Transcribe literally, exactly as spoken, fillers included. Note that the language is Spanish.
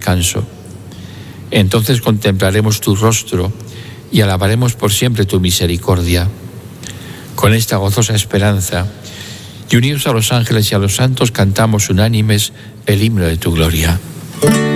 descanso. Entonces contemplaremos tu rostro y alabaremos por siempre tu misericordia. Con esta gozosa esperanza, y unidos a los ángeles y a los santos, cantamos unánimes el himno de tu gloria.